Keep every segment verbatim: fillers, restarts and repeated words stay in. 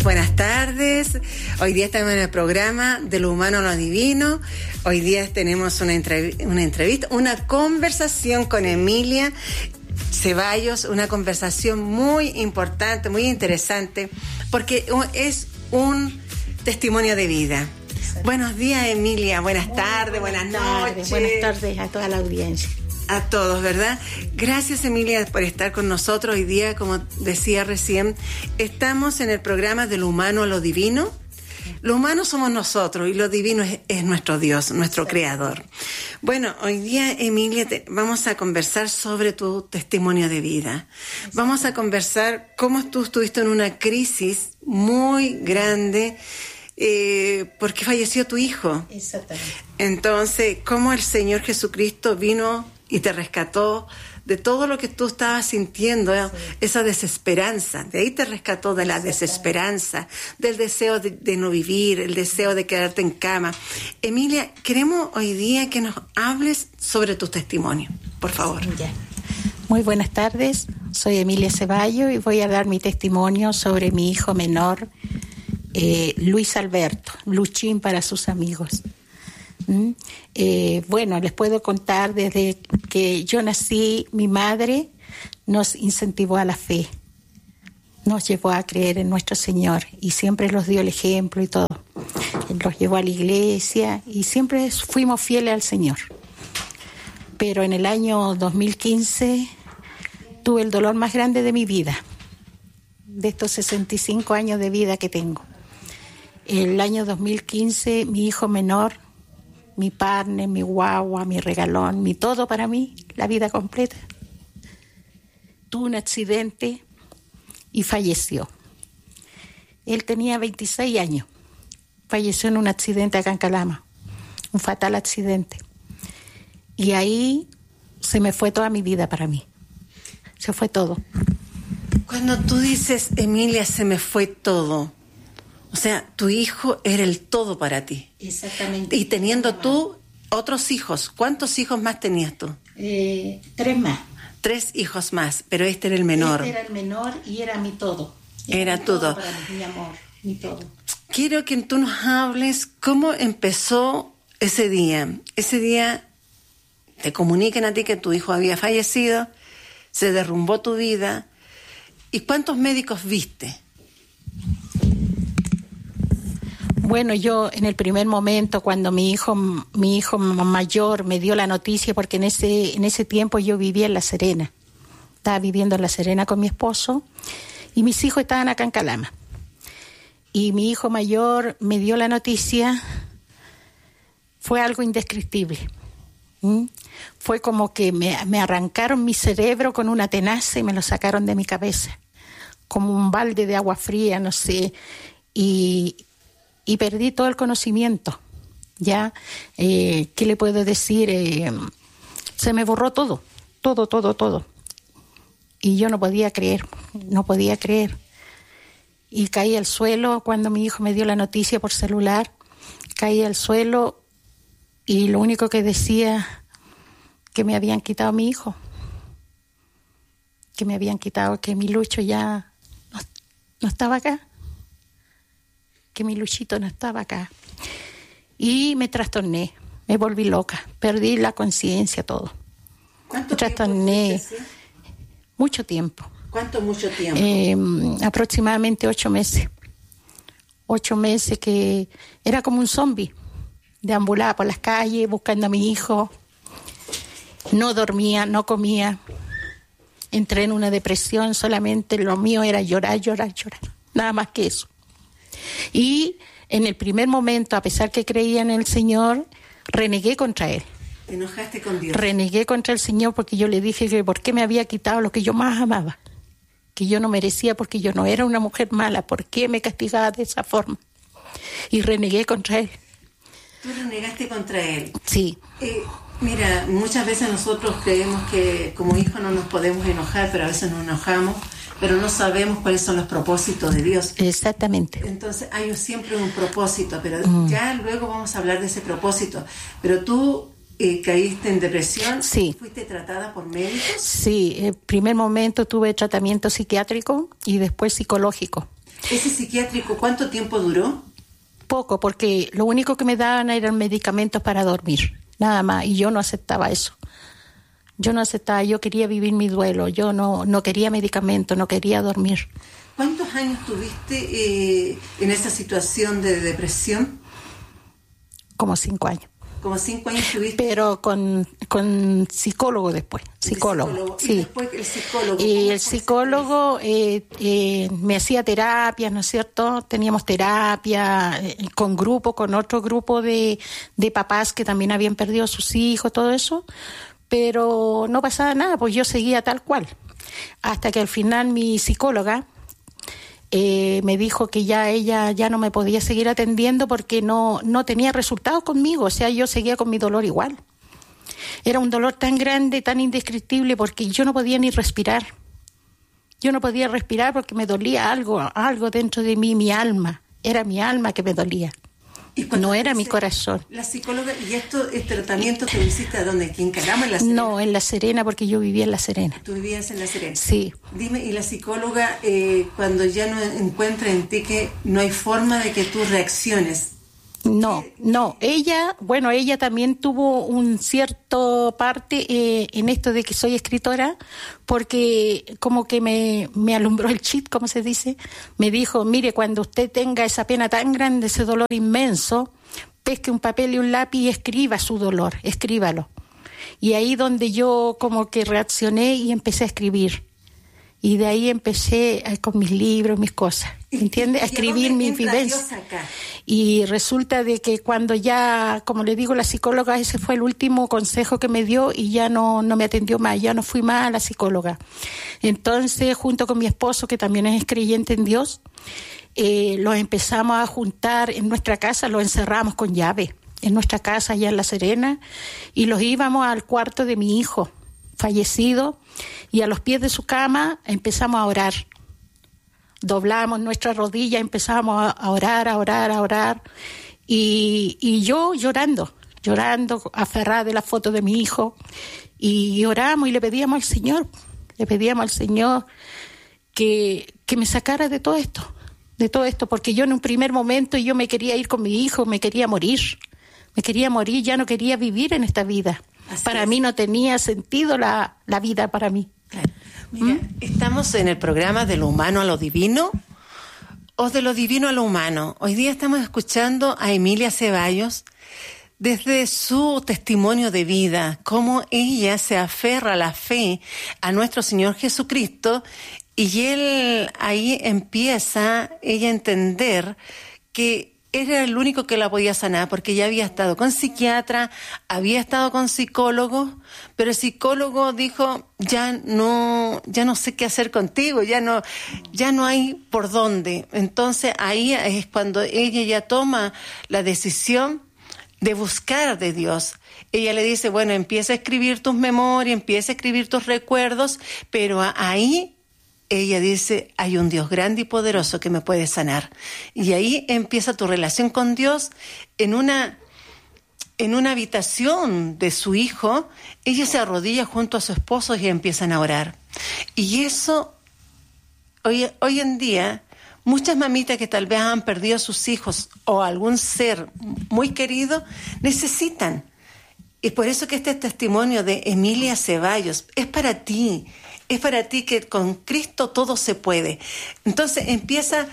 buenas tardes. Hoy día estamos en el programa de lo humano a lo divino. Hoy día tenemos una, entrev- una entrevista, una conversación con Emilia Ceballos, una conversación muy importante, muy interesante, porque es un testimonio de vida. Buenos días, Emilia. Buenas muy tardes, buenas, buenas tardes, noches. Buenas tardes a toda la audiencia. A todos, ¿verdad? Gracias, Emilia, por estar con nosotros hoy día. Como decía recién, estamos en el programa de lo humano a lo divino. Lo humano somos nosotros y lo divino es, es nuestro Dios, nuestro creador. Bueno, hoy día, Emilia, te, vamos a conversar sobre tu testimonio de vida. Vamos a conversar cómo tú estuviste en una crisis muy grande eh, porque falleció tu hijo. Exactamente. Entonces, cómo el Señor Jesucristo vino y te rescató de todo lo que tú estabas sintiendo, sí. Esa desesperanza. De ahí te rescató de la desesperanza, del deseo de, de no vivir, el deseo de quedarte en cama. Emilia, queremos hoy día que nos hables sobre tu testimonio, por favor. Ya. Muy buenas tardes, soy Emilia Ceballos y voy a dar mi testimonio sobre mi hijo menor, eh, Luis Alberto, Luchín para sus amigos. ¿Mm? Eh, bueno, les puedo contar desde que yo nací, mi madre nos incentivó a la fe, nos llevó a creer en nuestro Señor y siempre nos dio el ejemplo y todo. Los llevó a la iglesia y siempre fuimos fieles al Señor. Pero en el año dos mil quince tuve el dolor más grande de mi vida, de estos sesenta y cinco años de vida que tengo. El año dos mil quince mi hijo menor, mi partner, mi guagua, mi regalón, mi todo para mí, la vida completa, tuvo un accidente y falleció. Él tenía veintiséis años, falleció en un accidente acá en Calama, un fatal accidente. Y ahí se me fue toda mi vida para mí, se fue todo. Cuando tú dices, Emilia, se me fue todo, o sea, tu hijo era el todo para ti. Exactamente. Y teniendo tú otros hijos, ¿cuántos hijos más tenías tú? Eh, tres más. Tres hijos más, pero este era el menor. Este era el menor y era mi todo. Era, era mi todo. todo para mí, mi amor, mi todo. Quiero que tú nos hables cómo empezó ese día. Ese día te comunican a ti que tu hijo había fallecido, se derrumbó tu vida. ¿Y cuántos médicos viste? Bueno, yo en el primer momento cuando mi hijo mi hijo mayor me dio la noticia, porque en ese en ese tiempo yo vivía en La Serena, estaba viviendo en La Serena con mi esposo y mis hijos estaban acá en Calama. Y mi hijo mayor me dio la noticia, fue algo indescriptible. ¿Mm? Fue como que me, me arrancaron mi cerebro con una tenaza y me lo sacaron de mi cabeza, como un balde de agua fría, no sé, y y perdí todo el conocimiento, ¿ya? Eh, ¿Qué le puedo decir? Eh, se me borró todo, todo, todo, todo. Y yo no podía creer, no podía creer. Y caí al suelo cuando mi hijo me dio la noticia por celular, caí al suelo y lo único que decía, que me habían quitado a mi hijo, que me habían quitado, que mi Lucho ya no, no estaba acá, que mi Luchito no estaba acá. Y me trastorné, me volví loca, perdí la conciencia, todo. ¿Cuánto me trastorné tiempo fuiste así? Mucho tiempo. ¿Cuánto mucho tiempo? Eh, aproximadamente ocho meses. Ocho meses que era como un zombie. Deambulaba por las calles buscando a mi hijo. No dormía, no comía. Entré en una depresión, solamente lo mío era llorar, llorar, llorar. Nada más que eso. Y en el primer momento, a pesar que creía en el Señor, renegué contra Él. ¿Te enojaste con Dios? Renegué contra el Señor porque yo le dije que por qué me había quitado lo que yo más amaba, que yo no merecía porque yo no era una mujer mala, por qué me castigaba de esa forma. Y renegué contra Él. ¿Tú renegaste contra Él? Sí. Eh, mira, muchas veces nosotros creemos que como hijos no nos podemos enojar, pero a veces nos enojamos, pero no sabemos cuáles son los propósitos de Dios. Exactamente. Entonces hay siempre un propósito, pero mm. ya luego vamos a hablar de ese propósito. Pero tú eh, caíste en depresión. Sí. ¿Fuiste tratada por médicos? Sí, en primer momento tuve tratamiento psiquiátrico y después psicológico. ¿Ese psiquiátrico cuánto tiempo duró? Poco, porque lo único que me daban eran medicamentos para dormir, nada más, y yo no aceptaba eso. Yo no aceptaba, yo quería vivir mi duelo, yo no, no quería medicamentos, no quería dormir. ¿Cuántos años tuviste eh, en esa situación de depresión? Como cinco años. Como cinco años tuviste. Pero con, con psicólogo después, psicólogo. psicólogo. Sí. Y después el psicólogo. Y el psicólogo eh, eh, me hacía terapia, ¿no es cierto? Teníamos terapia eh, con grupo, con otro grupo de, de papás que también habían perdido a sus hijos, todo eso. Pero no pasaba nada, pues yo seguía tal cual. Hasta que al final mi psicóloga eh, me dijo que ya ella ya no me podía seguir atendiendo porque no, no tenía resultados conmigo. O sea, yo seguía con mi dolor igual. Era un dolor tan grande, tan indescriptible, porque yo no podía ni respirar. Yo no podía respirar porque me dolía algo, algo dentro de mí, mi alma. Era mi alma que me dolía. No era mi corazón. La psicóloga, ¿y esto, este tratamiento que lo hiciste a dónde? ¿Aquí en Calama, en La Serena? No, en La Serena, porque yo vivía en La Serena. ¿Tú vivías en La Serena? Sí. Dime, ¿y la psicóloga, eh, cuando ya no encuentra en ti que no hay forma de que tú reacciones? No, no, ella, bueno, ella también tuvo un cierto parte eh, en esto de que soy escritora, porque como que me, me alumbró el chip, como se dice, me dijo, mire, cuando usted tenga esa pena tan grande, ese dolor inmenso, pesque un papel y un lápiz y escriba su dolor, escríbalo. Y ahí donde yo como que reaccioné y empecé a escribir. Y de ahí empecé a, con mis libros, mis cosas, ¿entiendes? A escribir mis vivencias. Y resulta de que cuando ya, como le digo, la psicóloga, ese fue el último consejo que me dio y ya no, no me atendió más, ya no fui más a la psicóloga. Entonces, junto con mi esposo, que también es creyente en Dios, eh, los empezamos a juntar en nuestra casa, los encerramos con llave en nuestra casa allá en La Serena y los íbamos al cuarto de mi hijo fallecido y a los pies de su cama empezamos a orar. Doblamos nuestras rodillas, empezamos a orar, a orar, a orar y, y yo llorando, llorando, aferrada de la foto de mi hijo y oramos y le pedíamos al Señor, le pedíamos al Señor que, que me sacara de todo esto, de todo esto, porque yo en un primer momento yo me quería ir con mi hijo, me quería morir, me quería morir, ya no quería vivir en esta vida. Así para es. Mí no tenía sentido la, la vida para mí. Claro. Mira, ¿Mm? Estamos en el programa de lo humano a lo divino o de lo divino a lo humano. Hoy día estamos escuchando a Emilia Ceballos desde su testimonio de vida, cómo ella se aferra a la fe a nuestro Señor Jesucristo y él ahí empieza ella a entender que era el único que la podía sanar, porque ya había estado con psiquiatra, había estado con psicólogo, pero el psicólogo dijo, ya no, ya no sé qué hacer contigo, ya no, ya no hay por dónde. Entonces ahí es cuando ella ya toma la decisión de buscar de Dios. Ella le dice, bueno, empieza a escribir tus memorias, empieza a escribir tus recuerdos, pero ahí ella dice, hay un Dios grande y poderoso que me puede sanar. Y ahí empieza tu relación con Dios en una, en una habitación de su hijo. Ella se arrodilla junto a su esposo y empiezan a orar. Y eso, hoy, hoy en día, muchas mamitas que tal vez han perdido a sus hijos o algún ser muy querido, necesitan. Y por eso que este testimonio de Emilia Ceballos es para ti. Es para ti que con Cristo todo se puede. Entonces empieza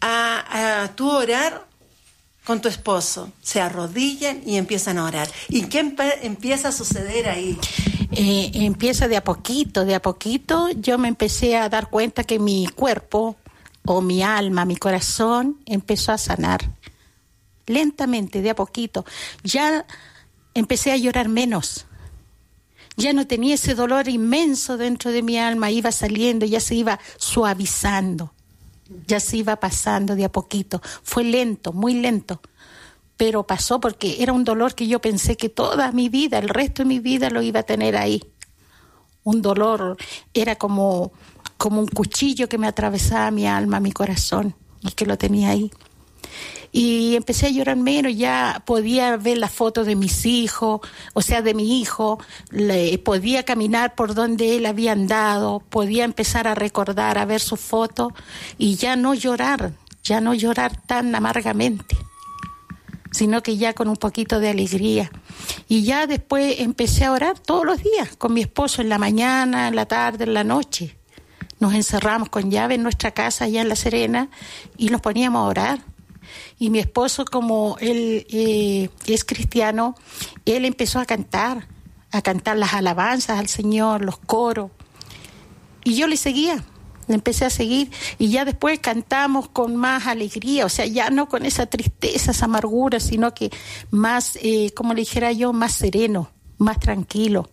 a, a tú orar con tu esposo. Se arrodillan y empiezan a orar. ¿Y qué empe- empieza a suceder ahí? Eh, empieza de a poquito, de a poquito. Yo me empecé a dar cuenta que mi cuerpo o mi alma, mi corazón empezó a sanar. Lentamente, de a poquito. Ya empecé a llorar menos. Ya no tenía ese dolor inmenso dentro de mi alma, iba saliendo, ya se iba suavizando, ya se iba pasando de a poquito. Fue lento, muy lento, pero pasó porque era un dolor que yo pensé que toda mi vida, el resto de mi vida lo iba a tener ahí. Un dolor, era como, como un cuchillo que me atravesaba mi alma, mi corazón, y que lo tenía ahí. y empecé a llorar menos, ya podía ver las fotos de mis hijos, o sea, de mi hijo, le, podía caminar por donde él había andado, podía empezar a recordar, a ver sus fotos y ya no llorar, ya no llorar tan amargamente, sino que ya con un poquito de alegría. Y ya después empecé a orar todos los días con mi esposo, en la mañana, en la tarde, en la noche. Nos encerramos con llave en nuestra casa allá en La Serena y nos poníamos a orar. Y mi esposo, como él eh, es cristiano, él empezó a cantar, a cantar las alabanzas al Señor, los coros. Y yo le seguía, le empecé a seguir. Y ya después cantamos con más alegría, o sea, ya no con esa tristeza, esa amargura, sino que más, eh, como le dijera yo, más sereno, más tranquilo.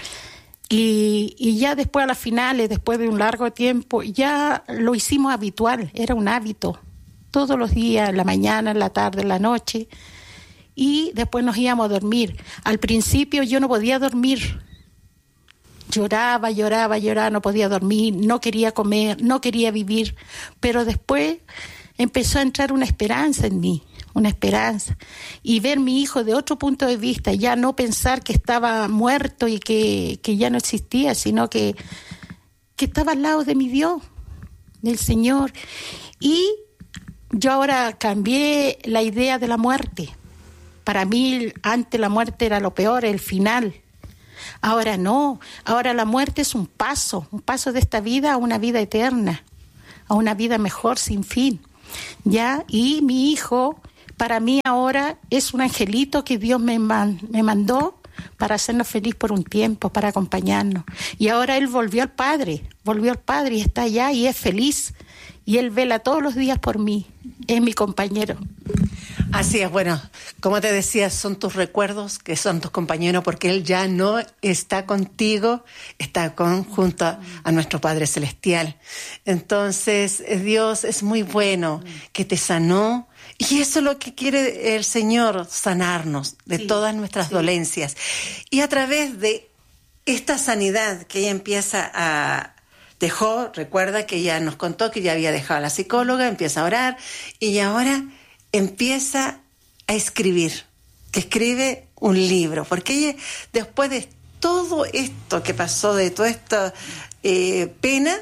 Y, y ya después a las finales, después de un largo tiempo, ya lo hicimos habitual, era un hábito, todos los días, en la mañana, en la tarde, en la noche, y después nos íbamos a dormir. Al principio yo no podía dormir, lloraba, lloraba, lloraba, no podía dormir, no quería comer, no quería vivir, pero después empezó a entrar una esperanza en mí, una esperanza, y ver mi hijo de otro punto de vista, ya no pensar que estaba muerto y que, que ya no existía, sino que, que estaba al lado de mi Dios, del Señor. Y yo ahora cambié la idea de la muerte. Para mí, antes la muerte era lo peor, el final. Ahora no, ahora la muerte es un paso, un paso de esta vida a una vida eterna, a una vida mejor, sin fin. ¿Ya? Y mi hijo, para mí ahora es un angelito que Dios me, man, me mandó para hacernos feliz por un tiempo, para acompañarnos. Y ahora él volvió al Padre, volvió al Padre y está allá y es feliz. Y él vela todos los días por mí, es mi compañero. Así es, bueno, como te decía, son tus recuerdos, que son tus compañeros, porque él ya no está contigo, está con, junto a, a nuestro Padre Celestial. Entonces, Dios es muy bueno, que te sanó, y eso es lo que quiere el Señor, sanarnos de sí, todas nuestras sí. dolencias. Y a través de esta sanidad que ella empieza a... Dejó, recuerda que ella nos contó que ya había dejado a la psicóloga, empieza a orar, y ahora empieza a escribir, que escribe un libro, porque ella, después de todo esto que pasó, de toda esta eh, pena,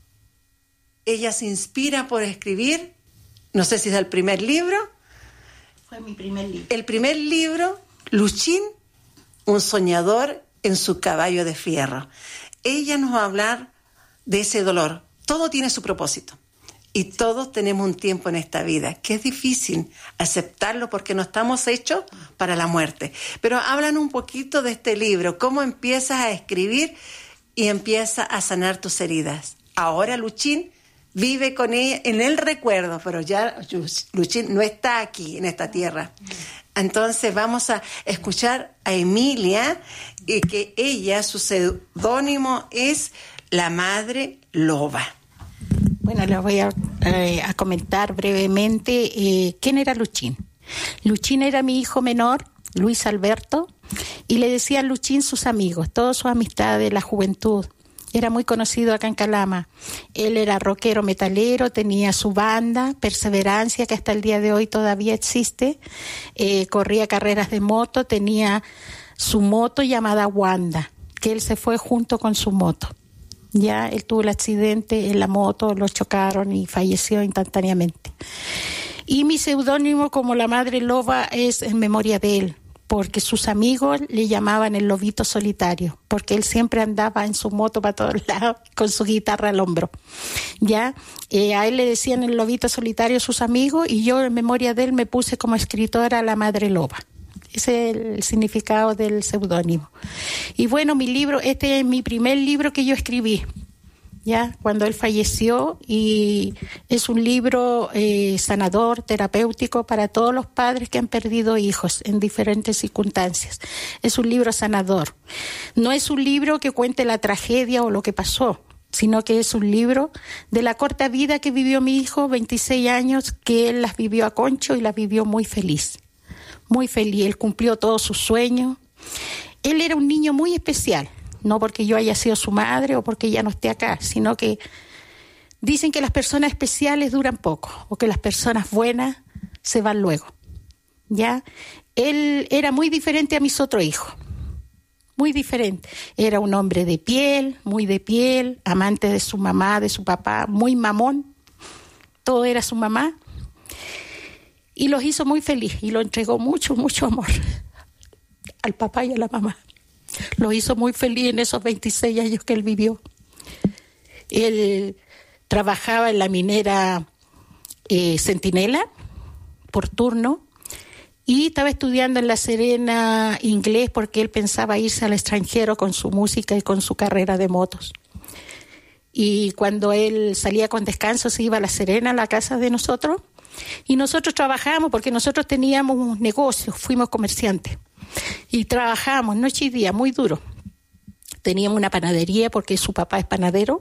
ella se inspira por escribir, no sé si es el primer libro. Fue mi primer libro. El primer libro, Luchín, un soñador en su caballo de fierro. Ella nos va a hablar de ese dolor. Todo tiene su propósito. Y todos tenemos un tiempo en esta vida que es difícil aceptarlo porque no estamos hechos para la muerte. Pero hablan un poquito de este libro, cómo empiezas a escribir y empiezas a sanar tus heridas. Ahora Luchín vive con ella en el recuerdo, pero ya Luchín no está aquí en esta tierra. Entonces vamos a escuchar a Emilia, y que ella, su seudónimo es La Madre Loba. Bueno, les voy a, eh, a comentar brevemente eh, quién era Luchín. Luchín era mi hijo menor, Luis Alberto, y le decían Luchín sus amigos, todas sus amistades, la juventud. Era muy conocido acá en Calama. Él era rockero metalero, tenía su banda, Perseverancia, que hasta el día de hoy todavía existe. Eh, corría carreras de moto, tenía su moto llamada Wanda, que él se fue junto con su moto. Ya él tuvo el accidente en la moto, lo chocaron y falleció instantáneamente. Y mi seudónimo como La Madre Loba es en memoria de él, porque sus amigos le llamaban el lobito solitario, porque él siempre andaba en su moto para todos lados con su guitarra al hombro. Ya eh, a él le decían el lobito solitario sus amigos, y yo en memoria de él me puse como escritora La Madre Loba. Ese es el significado del seudónimo. Y bueno, mi libro, este es mi primer libro que yo escribí, ya, cuando él falleció, y es un libro eh, sanador, terapéutico para todos los padres que han perdido hijos en diferentes circunstancias. Es un libro sanador. No es un libro que cuente la tragedia o lo que pasó, sino que es un libro de la corta vida que vivió mi hijo, veintiséis años, que él las vivió a concho y las vivió muy feliz. Muy feliz, él cumplió todos sus sueños. Él era un niño muy especial, no porque yo haya sido su madre o porque ella no esté acá, sino que dicen que las personas especiales duran poco, o que las personas buenas se van luego. ¿Ya? Él era muy diferente a mis otros hijos. Muy diferente. Era un hombre de piel, muy de piel, amante de su mamá, de su papá, muy mamón. Todo era su mamá. Y los hizo muy feliz y lo entregó mucho, mucho amor al papá y a la mamá. Los hizo muy feliz en esos veintiséis años que él vivió. Él trabajaba en la minera eh, Centinela por turno y estaba estudiando en La Serena inglés porque él pensaba irse al extranjero con su música y con su carrera de motos. Y cuando él salía con descanso se iba a La Serena, a la casa de nosotros, y nosotros trabajábamos porque nosotros teníamos un negocio, fuimos comerciantes y trabajábamos noche y día muy duro. Teníamos una panadería porque su papá es panadero.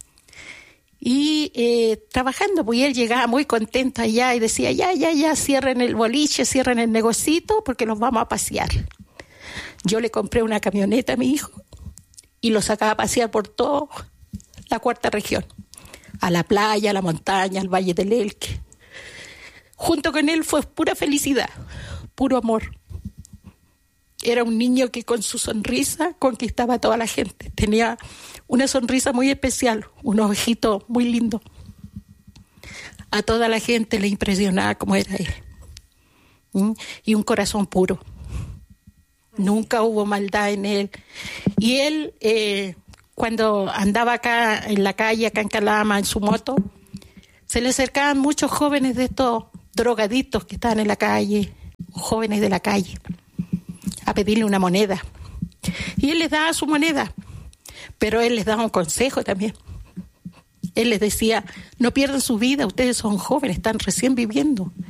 Y eh, trabajando, pues él llegaba muy contento allá y decía, ya, ya, ya, cierren el boliche, cierren el negocito porque nos vamos a pasear. Yo le compré una camioneta a mi hijo y lo sacaba a pasear por toda la cuarta región, a la playa, a la montaña, al Valle del Elqui. Junto con él fue pura felicidad, puro amor. Era un niño que con su sonrisa conquistaba a toda la gente. Tenía una sonrisa muy especial, unos ojitos muy lindos. A toda la gente le impresionaba cómo era él. ¿Mm? Y un corazón puro. Nunca hubo maldad en él. Y él, eh, cuando andaba acá en la calle, acá en Calama, en su moto, se le acercaban muchos jóvenes de estos drogadictos que estaban en la calle, jóvenes de la calle, a pedirle una moneda. Y él les daba su moneda, pero él les daba un consejo también. Él les decía, no pierdan su vida, ustedes son jóvenes, están recién viviendo.